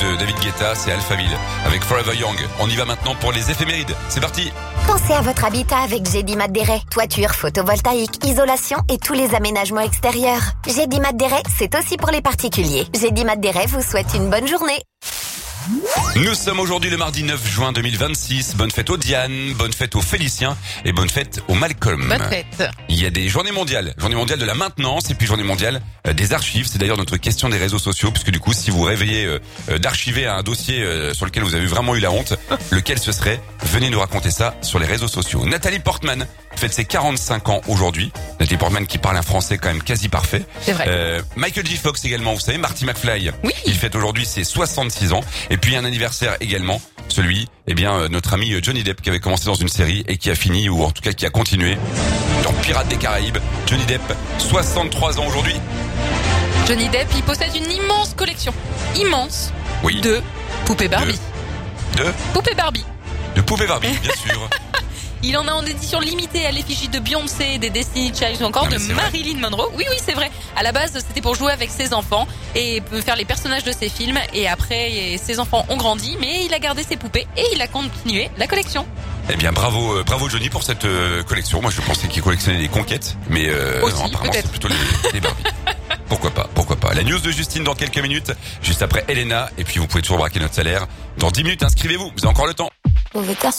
de David Guetta, c'est Alphaville avec Forever Young. On y va maintenant pour les éphémérides. C'est parti. Pensez à votre habitat avec Gédimat Deret. Toiture, photovoltaïque, isolation et tous les aménagements extérieurs. Gédimat Deret, c'est aussi pour les particuliers. Gédimat Deret vous souhaite une bonne journée. Nous sommes aujourd'hui le mardi 9 juin 2026. Bonne fête aux Diane, bonne fête aux Féliciens et bonne fête aux Malcolm. Bonne fête. Il y a des journées mondiales de la maintenance et puis journée mondiale des archives. C'est d'ailleurs notre question des réseaux sociaux, puisque du coup, si vous rêviez d'archiver un dossier sur lequel vous avez vraiment eu la honte, lequel ce serait? Venez nous raconter ça sur les réseaux sociaux. Nathalie Portman fête ses 45 ans aujourd'hui. Nathalie Portman qui parle un français quand même quasi parfait. C'est vrai. Michael J. Fox également, vous savez, Marty McFly. Oui. Il fête aujourd'hui ses 66 ans. Et puis un anniversaire également, celui, notre ami Johnny Depp qui avait commencé dans une série et qui a fini, ou en tout cas qui a continué dans Pirates des Caraïbes. Johnny Depp, 63 ans aujourd'hui. Johnny Depp, il possède une immense collection. Immense. Oui. De poupées Barbie. De poupées Barbie. De poupées Barbie, bien sûr. Il en a en édition limitée à l'effigie de Beyoncé, des Destiny Child ou encore de Marilyn Monroe. Oui, c'est vrai. À la base, c'était pour jouer avec ses enfants et faire les personnages de ses films. Et après, ses enfants ont grandi, mais il a gardé ses poupées et il a continué la collection. Eh bien, bravo Johnny pour cette collection. Moi, je pensais qu'il collectionnait les conquêtes, mais aussi, non, apparemment, peut-être. c'est plutôt les Barbie. Pourquoi pas. La news de Justine dans quelques minutes, juste après Elena. Et puis, vous pouvez toujours braquer notre salaire. Dans 10 minutes, inscrivez-vous. Vous avez encore le temps.